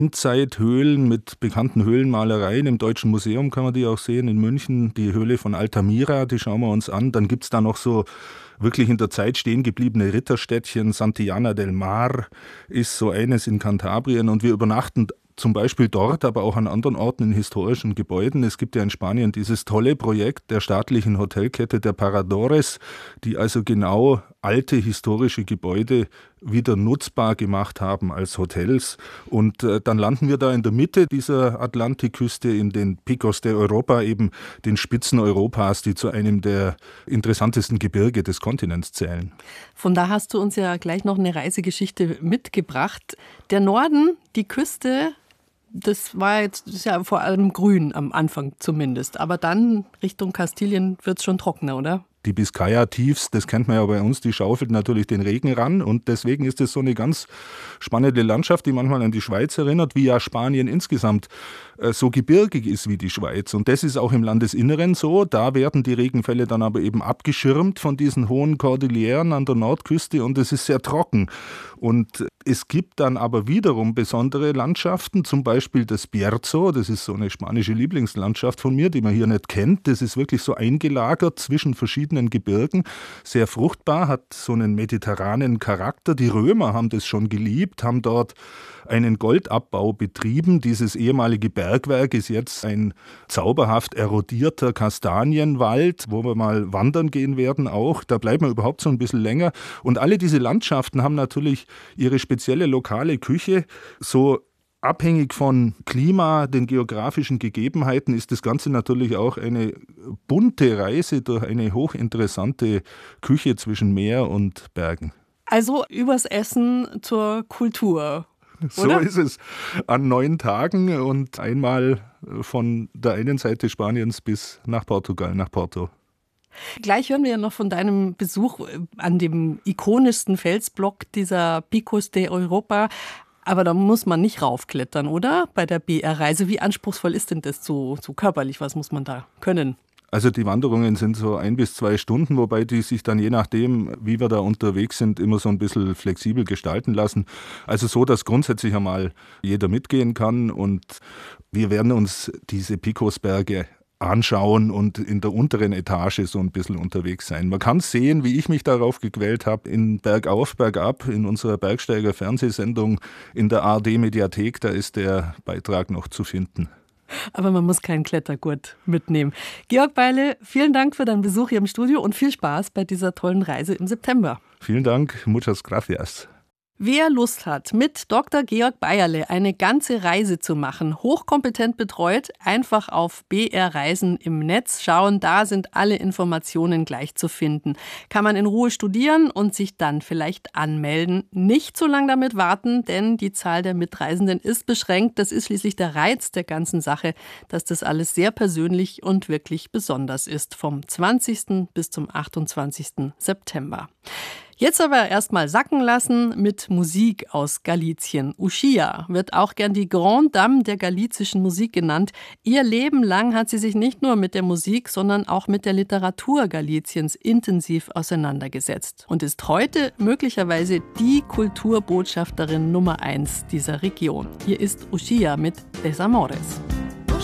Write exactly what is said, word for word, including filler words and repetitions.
Endzeithöhlen mit bekannten Höhlenmalereien. Im Deutschen Museum kann man die auch sehen, in München, die Höhle von Altamira, die schauen wir uns an. Dann gibt es da noch so wirklich in der Zeit stehen gebliebene Ritterstädtchen. Santillana del Mar ist so eines in Kantabrien und wir übernachten zum Beispiel dort, aber auch an anderen Orten in historischen Gebäuden. Es gibt ja in Spanien dieses tolle Projekt der staatlichen Hotelkette der Paradores, die also genau alte historische Gebäude wieder nutzbar gemacht haben als Hotels. Und äh, dann landen wir da in der Mitte dieser Atlantikküste in den Picos de Europa, eben den Spitzen Europas, die zu einem der interessantesten Gebirge des Kontinents zählen. Von da hast du uns ja gleich noch eine Reisegeschichte mitgebracht. Der Norden, die Küste, das war jetzt das ist ja vor allem grün am Anfang zumindest. Aber dann Richtung Kastilien wird es schon trockener, oder? Die Biskaya-Tiefs, das kennt man ja bei uns, die schaufelt natürlich den Regen ran und deswegen ist es so eine ganz spannende Landschaft, die manchmal an die Schweiz erinnert, wie ja Spanien insgesamt äh, so gebirgig ist wie die Schweiz. Und das ist auch im Landesinneren so, da werden die Regenfälle dann aber eben abgeschirmt von diesen hohen Kordilleren an der Nordküste und es ist sehr trocken. Und es gibt dann aber wiederum besondere Landschaften, zum Beispiel das Bierzo, das ist so eine spanische Lieblingslandschaft von mir, die man hier nicht kennt. Das ist wirklich so eingelagert zwischen verschiedenen Gebirgen, sehr fruchtbar, hat so einen mediterranen Charakter. Die Römer haben das schon geliebt, haben dort einen Goldabbau betrieben. Dieses ehemalige Bergwerk ist jetzt ein zauberhaft erodierter Kastanienwald, wo wir mal wandern gehen werden auch. Da bleiben wir überhaupt so ein bisschen länger. Und alle diese Landschaften haben natürlich ihre spezielle lokale Küche. So abhängig von Klima, den geografischen Gegebenheiten ist das Ganze natürlich auch eine bunte Reise durch eine hochinteressante Küche zwischen Meer und Bergen. Also übers Essen zur Kultur. So oder? ist es an neun Tagen und einmal von der einen Seite Spaniens bis nach Portugal, nach Porto. Gleich hören wir ja noch von deinem Besuch an dem ikonischsten Felsblock dieser Picos de Europa. Aber da muss man nicht raufklettern, oder? Bei der B R-Reise. Wie anspruchsvoll ist denn das so, so körperlich? Was muss man da können? Also die Wanderungen sind so ein bis zwei Stunden, wobei die sich dann je nachdem, wie wir da unterwegs sind, immer so ein bisschen flexibel gestalten lassen. Also so, dass grundsätzlich einmal jeder mitgehen kann und wir werden uns diese Picosberge anschauen und in der unteren Etage so ein bisschen unterwegs sein. Man kann sehen, wie ich mich darauf gequält habe, in Bergauf, Bergab, in unserer Bergsteiger-Fernsehsendung in der A R D-Mediathek, da ist der Beitrag noch zu finden. Aber man muss keinen Klettergurt mitnehmen. Georg Beile, vielen Dank für deinen Besuch hier im Studio und viel Spaß bei dieser tollen Reise im September. Vielen Dank, muchas gracias. Wer Lust hat, mit Doktor Georg Beierle eine ganze Reise zu machen, hochkompetent betreut, einfach auf B R Reisen im Netz schauen, da sind alle Informationen gleich zu finden. Kann man in Ruhe studieren und sich dann vielleicht anmelden. Nicht zu lange damit warten, denn die Zahl der Mitreisenden ist beschränkt. Das ist schließlich der Reiz der ganzen Sache, dass das alles sehr persönlich und wirklich besonders ist. Vom zwanzigsten bis zum achtundzwanzigsten September. Jetzt aber erstmal sacken lassen mit Musik aus Galizien. Uschia wird auch gern die Grande Dame der galizischen Musik genannt. Ihr Leben lang hat sie sich nicht nur mit der Musik, sondern auch mit der Literatur Galiziens intensiv auseinandergesetzt und ist heute möglicherweise die Kulturbotschafterin Nummer eins dieser Region. Hier ist Uschia mit Desamores.